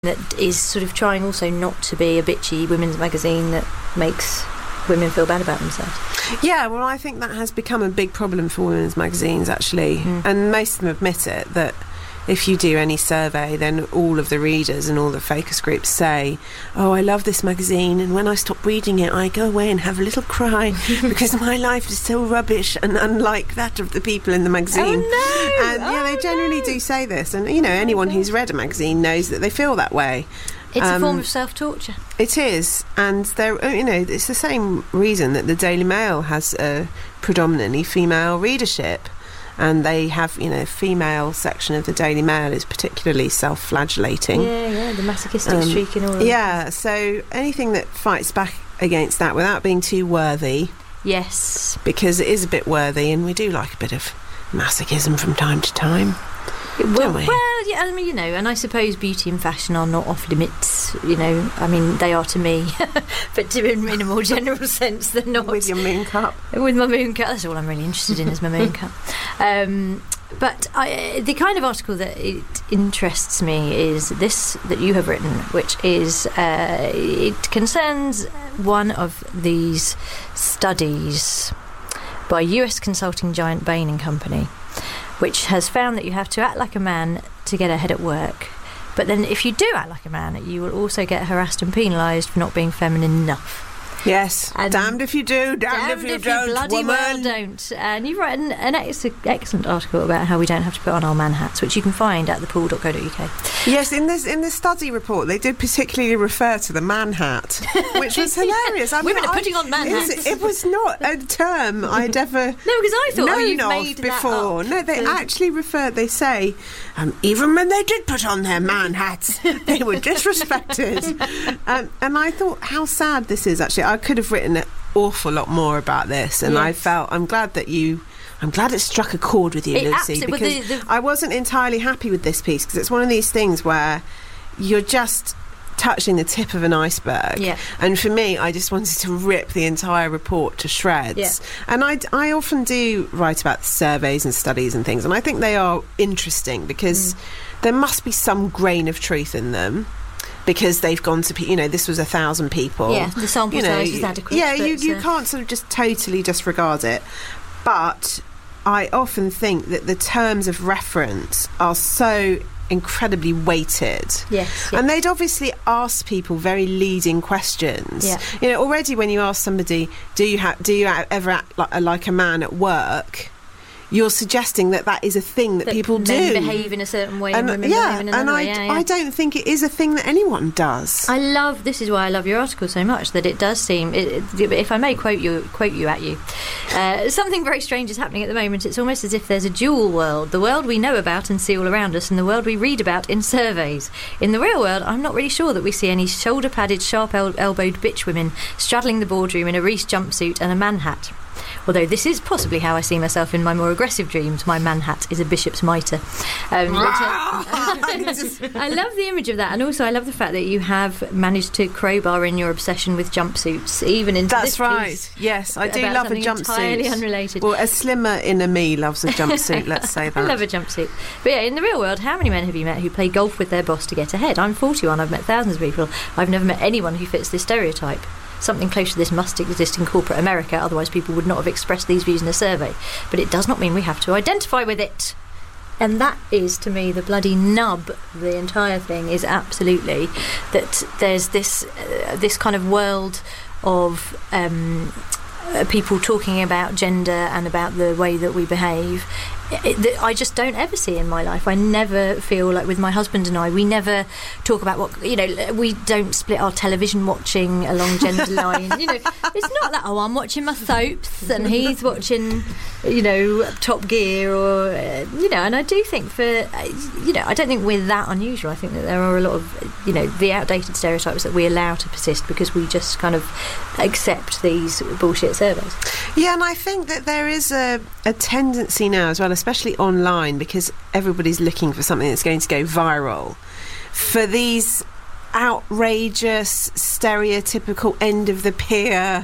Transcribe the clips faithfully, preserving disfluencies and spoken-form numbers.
that is sort of trying also not to be a bitchy women's magazine that makes women feel bad about themselves. Yeah, well, I think that has become a big problem for women's magazines, actually. Mm. And most of them admit it, that if you do any survey, then all of the readers and all the focus groups say, oh, I love this magazine, and when I stop reading it, I go away and have a little cry because my life is so rubbish and unlike that of the people in the magazine. Oh, no! And, yeah, oh, they generally no. do say this. And, you know, anyone oh, who's read a magazine knows that they feel that way. It's um, a form of self-torture. It is, and there, you know, it's the same reason that the Daily Mail has a predominantly female readership, and they have, you know, female section of the Daily Mail is particularly self-flagellating. Yeah, yeah, the masochistic um, streak in all of Yeah, so anything that fights back against that without being too worthy. Yes. Because it is a bit worthy, and we do like a bit of masochism from time to time. Well, we? well, yeah, I mean, you know, and I suppose beauty and fashion are not off limits, you know, I mean, they are to me, but to, in, in a more general sense, they're not. With your moon cup. With my moon cup, that's all I'm really interested in is my moon cup. Um, but I, the kind of article that it interests me is this that you have written, which is, uh, it concerns one of these studies by U S consulting giant Bain and Company, which has found that you have to act like a man to get ahead at work. But then if you do act like a man, you will also get harassed and penalised for not being feminine enough. Yes, and damned if you do, damned, damned if you if don't, you bloody woman. well don't. And you've written an ex- excellent article about how we don't have to put on our man hats, which you can find at the pool dot co dot uk. Yes, in this in the study report, they did particularly refer to the man hat, which was hilarious. I mean, Women are putting I, on man it was, hats. It was not a term I'd ever no, because I thought known oh, you've of made before. That up. No, they So actually refer. They say um, even when they did put on their man hats, they were disrespected. um, and I thought how sad this is. Actually, I could have written an awful lot more about this, and yes. I felt I'm glad that you. I'm glad it struck a chord with you, it Lucy, because the, the... I wasn't entirely happy with this piece, because it's one of these things where you're just touching the tip of an iceberg. Yeah. And for me, I just wanted to rip the entire report to shreds. Yeah. And I, I often do write about surveys and studies and things, and I think they are interesting because mm. there must be some grain of truth in them. Because they've gone to, you know, this was a thousand people. Yeah, the sample you know, size was adequate. Yeah, you, but, you uh, can't sort of just totally disregard it. But I often think that the terms of reference are so incredibly weighted. Yes, yeah. And they'd obviously ask people very leading questions. Yeah. You know, already when you ask somebody, do you, ha- do you ever act like, like a man at work? You're suggesting that that is a thing that, that people men do. behave in a certain way and, and women yeah, behave in another and I, way. Yeah, yeah. I don't think it is a thing that anyone does. I love, this is why I love your article so much, that it does seem, it, it, if I may quote you quote you at you, uh, something very strange is happening at the moment. It's almost as if there's a dual world, the world we know about and see all around us, and the world we read about in surveys. In the real world, I'm not really sure that we see any shoulder-padded, sharp-elbowed bitch women straddling the boardroom in a Reese jumpsuit and a man hat. Although this is possibly how I see myself in my more aggressive dreams. My man hat is a bishop's mitre. Um, but, uh, I love the image of that, and also I love the fact that you have managed to crowbar in your obsession with jumpsuits, even into That's this right. piece. Yes, I do about love a something jumpsuit. Entirely unrelated. Well, a slimmer inner me loves a jumpsuit. Let's say that. I love a jumpsuit. But yeah, in the real world, how many men have you met who play golf with their boss to get ahead? I'm forty-one. I've met thousands of people. I've never met anyone who fits this stereotype. Something close to this must exist in corporate America, otherwise people would not have expressed these views in a survey. But it does not mean we have to identify with it. And that is, to me, the bloody nub of the entire thing, is absolutely that there's this uh, this kind of world of um, uh, people talking about gender and about the way that we behave. It, that I just don't ever see in my life. I never feel like, with my husband and I, we never talk about what, you know, we don't split our television watching along gender lines. You know, it's not that, oh, I'm watching my soaps and he's watching, you know, Top Gear, or, uh, you know, and I do think for, uh, you know, I don't think we're that unusual. I think that there are a lot of, you know, the outdated stereotypes that we allow to persist because we just kind of accept these bullshit surveys. Yeah, and I think that there is a, a tendency now as well, especially online, because everybody's looking for something that's going to go viral, for these outrageous, stereotypical end of the pier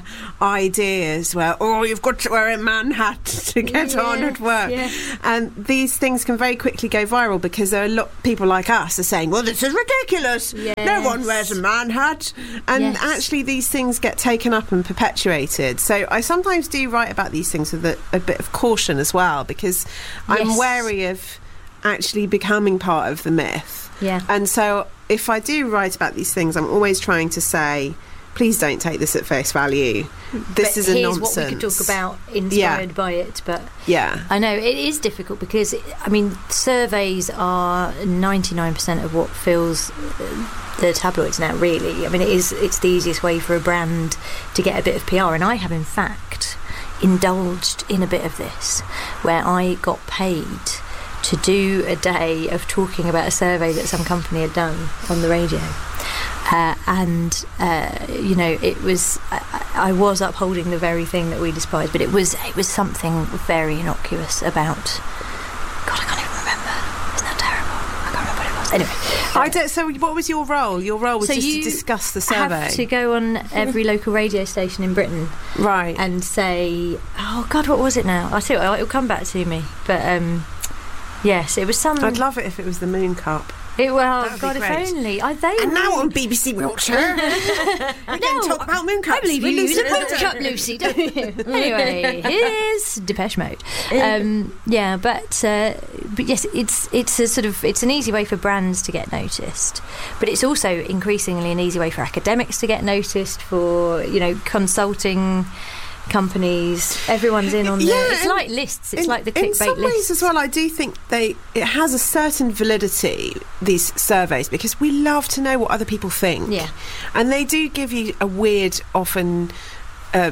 ideas where, oh, you've got to wear a man hat to get yeah, on at work. Yeah. And these things can very quickly go viral because there are a lot of people like us are saying, well, this is ridiculous. Yes. No one wears a man hat. And Yes. actually these things get taken up and perpetuated. So I sometimes do write about these things with a, a bit of caution as well, because I'm Yes. wary of actually becoming part of the myth. Yeah. And so if I do write about these things, I'm always trying to say, please don't take this at face value. This but is a here's nonsense. what we could talk about inspired Yeah. by it. But Yeah. I know it is difficult because, I mean, surveys are ninety-nine percent of what fills the tabloids now, really. I mean, it is, it's the easiest way for a brand to get a bit of P R. And I have, in fact, indulged in a bit of this, where I got paid to do a day of talking about a survey that some company had done on the radio. Uh, and uh, you know, it was I, I was upholding the very thing that we despise, but it was it was something very innocuous about. God, I can't even remember. Isn't that terrible? I can't remember what it was. Anyway, I don't, so what was your role? Your role was So just to you discuss the survey. have to go on every local radio station in Britain Right. and say, oh God, what was it now? I tell you, it'll come back to me. But um, yes, it was some. I'd love it if it was the Moon Cup. It, well, That would be God, if great. only. I, they And now really- on B B C Wiltshire, we can talk about Moon Cups. I believe you with use a Lucy Moon Cup, Lucy, don't you? Anyway, here's Depeche Mode. Um, yeah, but uh, but yes, it's it's a sort of it's an easy way for brands to get noticed, but it's also increasingly an easy way for academics to get noticed. For you know, consulting companies, everyone's in on the. Yeah, It's and like lists. It's in, like the in clickbait some ways lists as well. I do think they it has a certain validity, these surveys, because we love to know what other people think. Yeah. And they do give you a weird, often uh,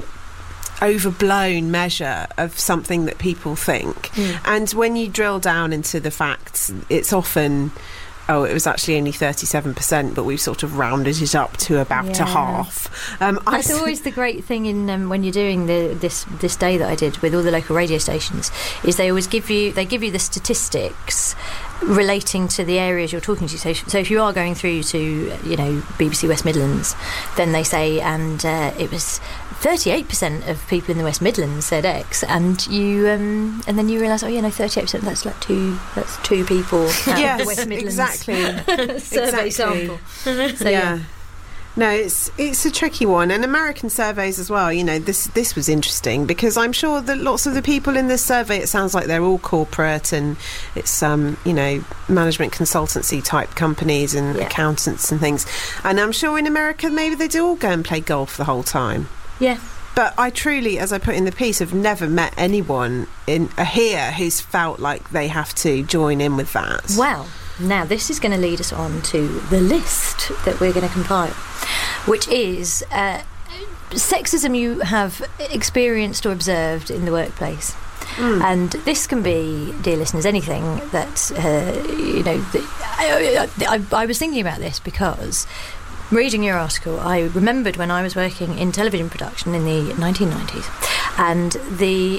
overblown measure of something that people think. Mm. And when you drill down into the facts, it's often, oh, it was actually only thirty-seven percent, but we've sort of rounded it up to about Yeah. a half. Um, I That's s- always the great thing in um, when you're doing the this this day that I did with all the local radio stations, is they always give you they give you the statistics relating to the areas you're talking to. So, so if you are going through to you know B B C West Midlands, then they say, and uh, it was thirty-eight percent of people in the West Midlands said X, and you um, and then you realise, oh yeah, no, thirty-eight percent. That's like two. That's two people out of the yes, West Midlands exactly. survey Exactly. sample. So yeah. No, it's it's a tricky one, and American surveys as well. You know, this this was interesting because I'm sure that lots of the people in this survey, it sounds like they're all corporate and it's um you know management consultancy type companies and Yeah. accountants and things. And I'm sure in America maybe they do all go and play golf the whole time. yeah. But I truly, as I put in the piece, have never met anyone in uh, here who's felt like they have to join in with that. Well, now this is going to lead us on to the list that we're going to compile, which is uh, sexism you have experienced or observed in the workplace. Mm. And this can be, dear listeners, anything that, uh, you know, th- I, I, I was thinking about this because reading your article, I remembered when I was working in television production in the nineteen nineties, and the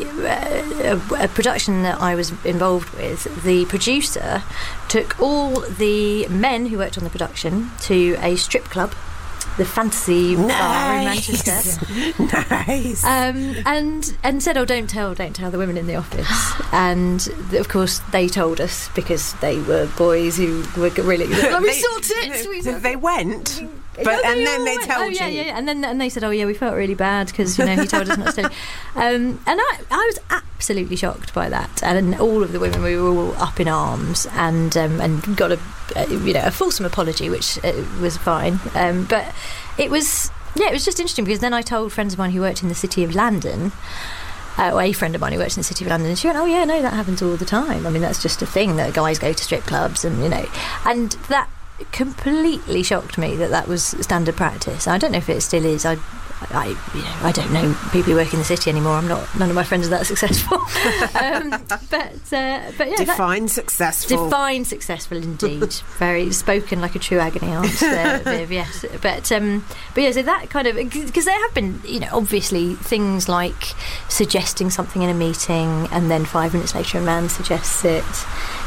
uh, a, a production that I was involved with, the producer took all the men who worked on the production to a strip club, the Fantasy Bar in Nice. Manchester. Nice. Um, and and said, "Oh, don't tell, don't tell the women in the office." And th- of course, they told us because they were boys who were g- really. "Oh, we They- saw tits. We saw They went, but No, and they then all they went, told oh, yeah, you. yeah, yeah. And then and they said, "Oh, yeah, we felt really bad because you know he told us not to." tell you." Um, and I, I was absolutely shocked by that, and all of the women, we were all up in arms, and um, and got a, a you know a fulsome apology, which uh, was fine. Um, but it was yeah, it was just interesting because then I told friends of mine who worked in the City of London. Uh, or a friend of mine who works in the City of London, and she went, "Oh yeah, no, that happens all the time. I mean, that's just a thing that guys go to strip clubs, and you know, and that completely shocked me that that was standard practice. I don't know if it still is. I, I, you know, I don't know people who work in the city anymore. I'm not. None of my friends are that successful. um, but uh, but yeah, that, Define successful. define successful indeed. Very spoken like a true agony aunt there, Viv, yes. But um, but yeah, so that kind of because there have been you know obviously things like suggesting something in a meeting and then five minutes later a man suggests it.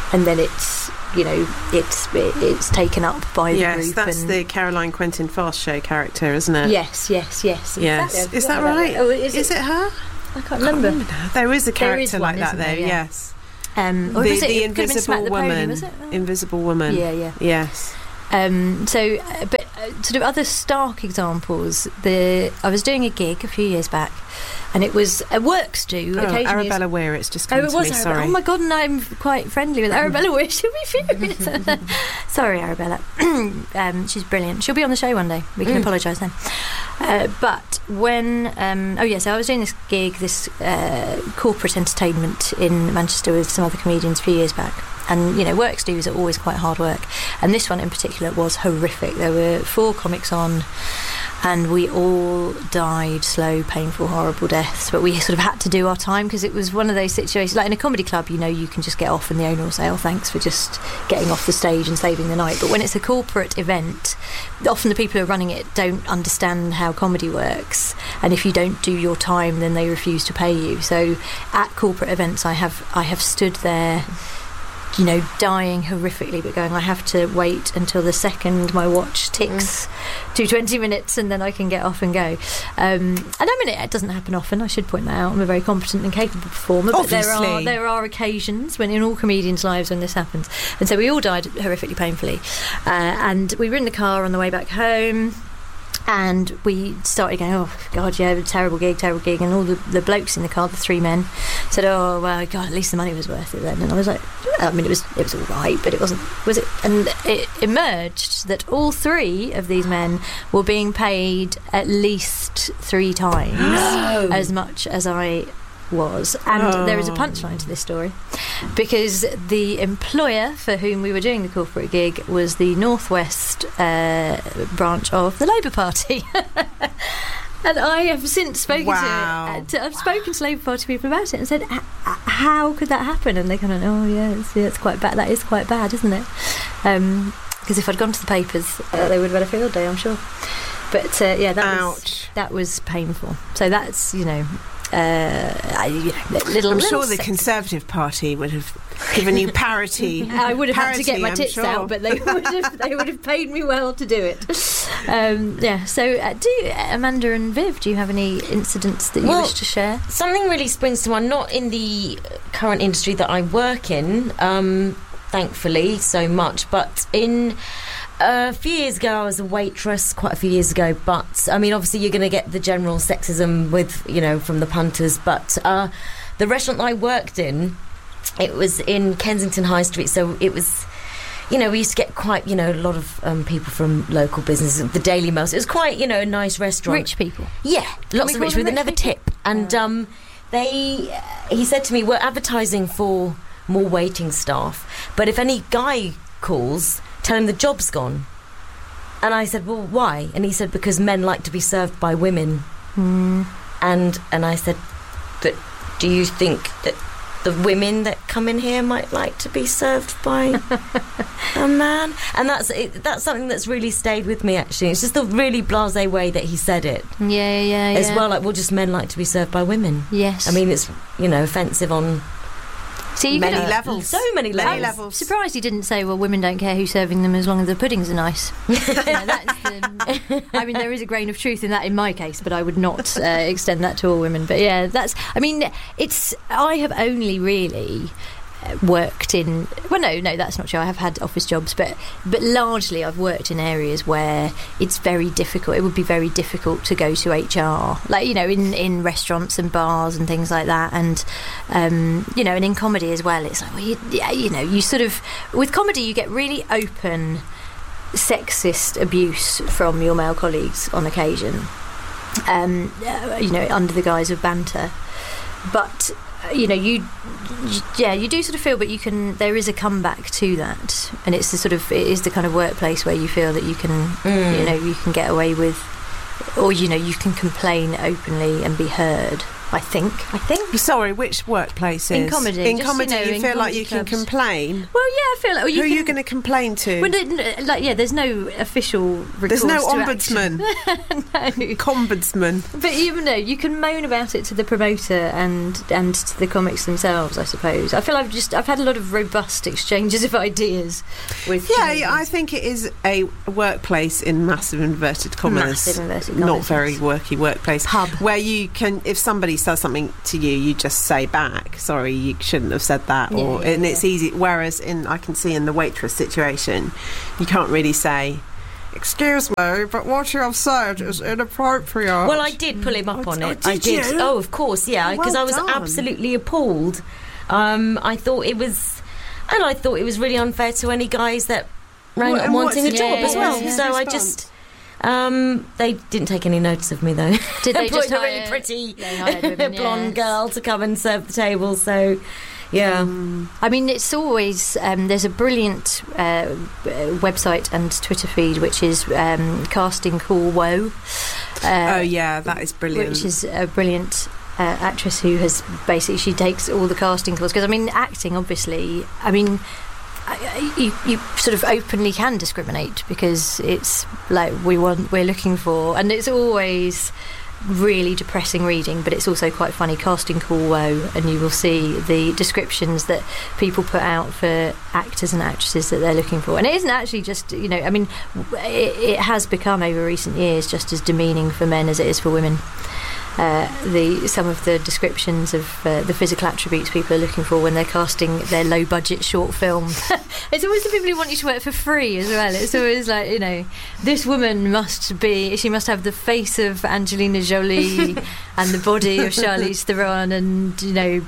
and then it's you know it's it, it's taken up by the yes, group. That's and the Caroline Quentin Fast show character, isn't it? Yes, yes, yes. Yes. Exactly. Is that right? Oh, is, is it, it her? I can't remember. I can't remember now. There is a character there is one, like that, though. there? Yeah. Yes. Um, or the was it, the it could have been Smack Invisible the Woman. Pony, was it? Oh. Invisible Woman. Yeah, yeah. Yes. Um, so, uh, but uh, sort of other stark examples. The I was doing a gig a few years back, and it was a works do. Oh, occasionally Arabella Weir. It's just come oh, it to was me. Arabella. Sorry. Oh my god! And I'm quite friendly with Arabella Weir. She'll be furious. Sorry, Arabella. um, she's brilliant. She'll be on the show one day. We can Mm. apologise then. Uh, but when um, oh yeah, so I was doing this gig, this uh, corporate entertainment in Manchester with some other comedians a few years back. And, you know, works do's are always quite hard work. And this one in particular was horrific. There were four comics on, and we all died slow, painful, horrible deaths. But we sort of had to do our time because it was one of those situations. Like in a comedy club, you know, you can just get off and the owner will say, oh, thanks for just getting off the stage and saving the night. But when it's a corporate event, often the people who are running it don't understand how comedy works. And if you don't do your time, then they refuse to pay you. So at corporate events, I have I have stood there, you know, dying horrifically, but going, I have to wait until the second my watch ticks mm. to twenty minutes and then I can get off and go. Um, and I mean, it, it doesn't happen often, I should point that out. I'm a very competent and capable performer, but there are, there are occasions when in all comedians' lives when this happens. And so we all died horrifically painfully. Uh, and we were in the car on the way back home, and we started going, oh, God, yeah, terrible gig, terrible gig. And all the, the blokes in the car, the three men, said, oh, well, God, at least the money was worth it then. And I was like, I mean, it was it was all right, but it wasn't, was it? And it emerged that all three of these men were being paid at least three times no. as much as I was. And oh. there is a punchline to this story, because the employer for whom we were doing the corporate gig was the Northwest uh, branch of the Labour Party. And I have since spoken wow. to, uh, to I've spoken to Labour Party people about it and said, how could that happen? And they kind of, oh yeah, it's, yeah, it's quite bad. That is quite bad, isn't it? Um, because if I'd gone to the papers, uh, they would have had a field day, I'm sure. But uh, yeah, that Ouch. was that was painful. So that's, you know, uh, I, you know, little. I'm little sure the sex- Conservative Party would have given you parity. I would have parity, had to get my I'm tits sure. out, but they would have they would have paid me well to do it. Um, yeah. So, uh, do you, Amanda and Viv, do you have any incidents that you well, wish to share? Something really springs to mind. Not in the current industry that I work in, um, thankfully, so much, but in. Uh, a few years ago, I was a waitress, quite a few years ago, but, I mean, obviously you're going to get the general sexism with, you know, from the punters, but uh, the restaurant I worked in, it was in Kensington High Street, so it was, you know, we used to get quite, you know, a lot of um, people from local businesses, the Daily Mail, so it was quite, you know, a nice restaurant. Rich people? Yeah, lots of rich people, they never people? tip, and um, they, he said to me, we're advertising for more waiting staff, but if any guy calls, tell him the job's gone. And I said, well, why? And he said, because men like to be served by women. Mm. And and I said, but do you think that the women that come in here might like to be served by a man? And that's it, that's something that's really stayed with me, actually. It's just the really blasé way that he said it. Yeah, yeah, yeah. As well, like, well, just men like to be served by women. Yes. I mean, it's, you know, offensive on... So you many could, uh, levels. So many levels. Many levels. Surprised he didn't say, well, women don't care who's serving them as long as the puddings are nice. You know, that's the, I mean, there is a grain of truth in that in my case, but I would not uh, extend that to all women. But yeah, that's, I mean, it's, I have only really worked in, well no no that's not true, I have had office jobs, but but largely I've worked in areas where it's very difficult, it would be very difficult to go to H R, like, you know, in in restaurants and bars and things like that, and um you know, and in comedy as well, it's like, well, you, yeah, you know, you sort of, with comedy you get really open sexist abuse from your male colleagues on occasion, um you know, under the guise of banter, but you know, you, yeah, you do sort of feel, but you can, there is a comeback to that, and it's the sort of, it is the kind of workplace where you feel that you can, mm. you know, you can get away with, or, you know, you can complain openly and be heard. I think. I think. Sorry, which workplaces? In comedy. In just, comedy, you, know, you in feel like comedy you clubs. can complain. Well, yeah, I feel like. Well, you Who can, are you going to complain to? Well, no, like, yeah, there's no official recourse There's no to ombudsman. no. Combudsman. But even though you can moan about it to the promoter and and to the comics themselves, I suppose. I feel I've just I've had a lot of robust exchanges of ideas with. Yeah, comedians. I think it is a workplace in massive inverted commas. Massive inverted Not commas, very yes. worky workplace. Pub. Where you can, if somebody says something to you, you just say back, sorry, you shouldn't have said that. Yeah, or yeah, and yeah. it's easy. Whereas in, I can see in the waitress situation, you can't really say, excuse me, but what you have said is inappropriate. Well, I did pull him up Oh, on oh, it. did I did. you? Oh, of course, yeah, Oh, because well I was done. absolutely appalled. Um, I thought it was, and I thought it was really unfair to any guys that rang What- up and wanting a what's- job yeah, as yeah, well. yeah. So I Response? just. Um, they didn't take any notice of me though. Did they just Employed a really hire- pretty they hired women, blonde yes. girl to come and serve the table? So, yeah. I mean, it's always um, there's a brilliant uh, website and Twitter feed which is um, Casting Call Woe. Uh, oh yeah, that is brilliant. Which is a brilliant uh, actress who has basically she takes all the casting calls because I mean acting obviously I mean I- I- you, you sort of openly can discriminate because it's like we want we're looking for and it's always really depressing reading but it's also quite funny. Casting Call Woe, and you will see the descriptions that people put out for actors and actresses that they're looking for, and it isn't actually just, you know, I mean it, it has become over recent years just as demeaning for men as it is for women. Uh, the some of the descriptions of uh, the physical attributes people are looking for when they're casting their low budget short film. It's always the people who want you to work for free as well. It's always like, you know, this woman must be she must have the face of Angelina Jolie and the body of Charlize Theron, and you know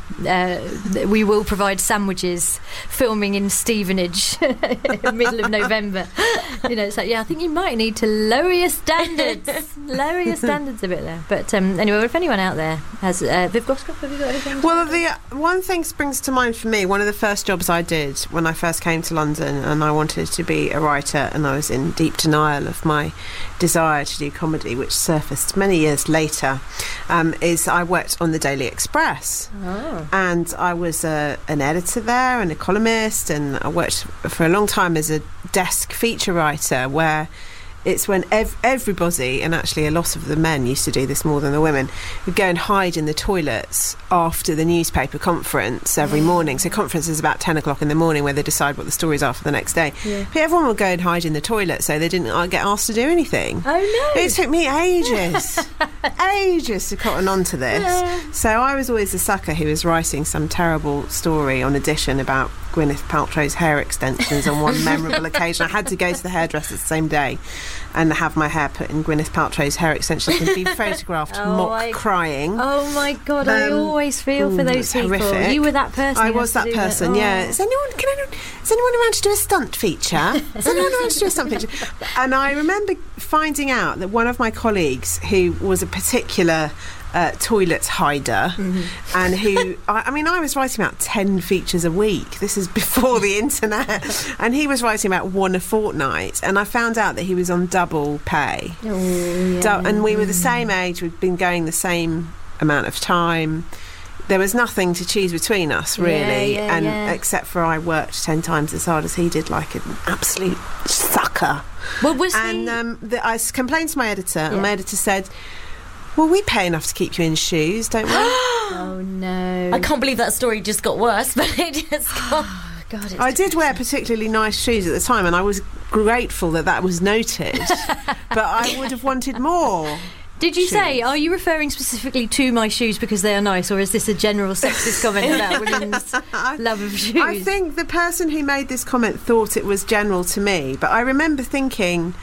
uh, we will provide sandwiches filming in Stevenage middle of November. You know, it's like, yeah, I think you might need to lower your standards lower your standards a bit there. But um, anyway, if anyone out there has uh, Viv Glossop, have you got anything? Well, the uh, one thing springs to mind for me. One of the first jobs I did when I first came to London, and I wanted to be a writer, and I was in deep denial of my desire to do comedy, which surfaced many years later. Um, is I worked on the Daily Express, Oh. and I was a, an editor there and a columnist, and I worked for a long time as a desk feature writer where. It's when ev- everybody, and actually a lot of the men used to do this more than the women, would go and hide in the toilets after the newspaper conference every morning. So conference is about ten o'clock in the morning where they decide what the stories are for the next day. Yeah. But everyone would go and hide in the toilet so they didn't uh, get asked to do anything. Oh no! It took me ages, ages to cotton on to this. Yeah. So I was always the sucker who was writing some terrible story on Edition about Gwyneth Paltrow's hair extensions on one memorable occasion. I had to go to the hairdresser the same day and have my hair put in Gwyneth Paltrow's hair extensions and be photographed Oh, mock I- crying. Oh my god! I Um, always feel for ooh, those it's people. horrific. You were that person. I who was has to that do person, Oh. yeah. Is anyone, can anyone, is anyone around to do a stunt feature? Is anyone around to do a stunt feature? And I remember finding out that one of my colleagues, who was a particular uh, toilet hider, Mm-hmm. and who, I, I mean, I was writing about ten features a week. This is before the internet. And he was writing about one a fortnight. And I found out that he was on double pay. Oh, yeah. Du- and we were the same age, we'd been going the same amount of time. There was nothing to choose between us, really, Yeah, yeah, and yeah. except for I worked ten times as hard as he did, like an absolute sucker. Well, was And he? um, the, I s- complained to my editor, Yeah. and my editor said, "Well, we pay enough to keep you in shoes, don't we?" Oh no! I can't believe that story just got worse, but it just got. Oh, God, it's I did wear particularly nice shoes at the time, and I was grateful that that was noted. But I would have wanted more. Did you shoes. say, are you referring specifically to my shoes because they are nice, or is this a general sexist comment about women's love of shoes? I think the person who made this comment thought it was general to me, but I remember thinking,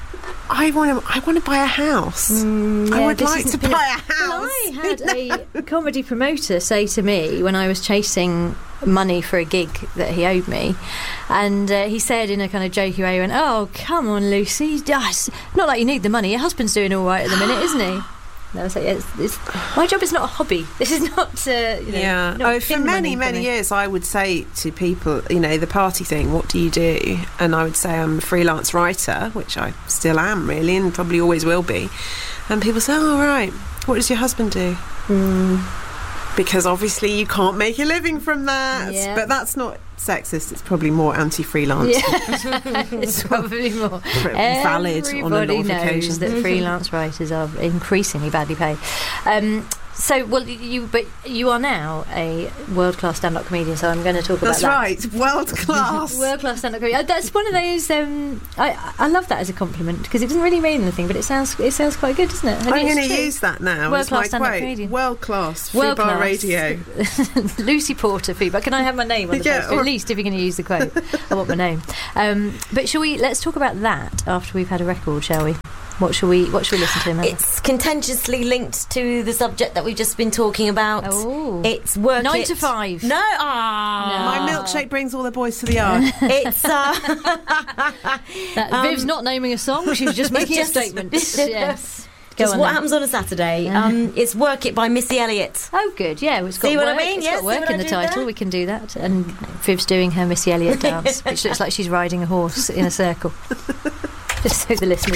I want to. I want to buy a house. Mm, I yeah, would this like isn't to been- buy a house. Well, I had a comedy promoter say to me when I was chasing money for a gig that he owed me, and uh, he said in a kind of jokey way, he went, "Oh, come on, Lucy. Ah, it's not like you need the money. Your husband's doing all right at the minute, isn't he?" No, so it's, it's, my job is not a hobby. This is not, uh, you know, yeah. not Oh, for pin many, money for many me. years, I would say to people, you know, the party thing, what do you do? And I would say I'm a freelance writer, which I still am, really, and probably always will be. And people say, oh, right, what does your husband do? Mm. Because obviously you can't make a living from that. Yeah. But that's not sexist, it's probably more anti-freelance. Yeah. It's probably more valid on a lot Everybody of knows occasions. that freelance writers are increasingly badly paid. Um, so, well, you but you are now a world-class stand-up comedian, so I'm going to talk That's about right, world that. class. World-class stand-up comedian. Uh, That's one of those. Um, I I love that as a compliment because it doesn't really mean anything, but it sounds it sounds quite good, doesn't it? And I'm it's going to true. use that now World as my class stand-up quote. comedian. World class, free World bar class. radio. Lucy Porter feedback. Can I have my name on the Yeah, post? or- At least if you're going to use the quote, I want my name. Um, but shall we? Let's talk about that after we've had a record, shall we? What shall we? What shall we listen to, Amanda? It's contentiously linked to the subject that we've just been talking about. Oh. It's work Nine it. to five. No, ah, My milkshake brings all the boys to the yard. It's uh, That, Um, Viv's not naming a song. She was just making just- a statement. Yes. Go just on what then. happens on a Saturday. Um, it's Work It by Missy Elliott. Oh, good. Yeah, it's got See what I work. mean? It's Yeah, got see work what in I the did title. there? We can do that. And Viv's doing her Missy Elliott dance, which looks like she's riding a horse in a circle. Just so the listeners